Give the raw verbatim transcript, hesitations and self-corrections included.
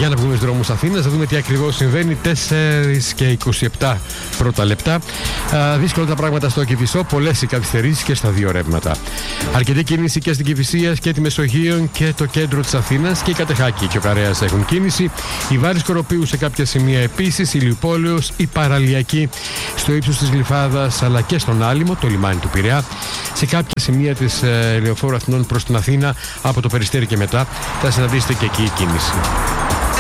Για να βγούμε στους δρόμους Αθήνας, να δούμε τι ακριβώς συμβαίνει. τέσσερα και είκοσι επτά πρώτα λεπτά. Α, δύσκολα τα πράγματα στο Κηφισό, πολλές οι καθυστερήσεις και στα δύο ρεύματα. Αρκετή κίνηση και στην Κηφισίας και τη Μεσογείων και το κέντρο της Αθήνας, και η Κατεχάκη και ο Καρέας έχουν κίνηση. Η Βάρης Κοροπίου σε κάποια σημεία επίσης, η Ηλιουπόλεως, η Παραλιακή στο ύψος της Γλυφάδας, αλλά και στον Άλυμο, το λιμάνι του Πειραιά. Σε κάποια σημεία της ε, Λεωφόρου Αθηνών προς την Αθήνα, από το Περιστέρι και μετά, θα συναντήσετε και εκεί η κίνηση.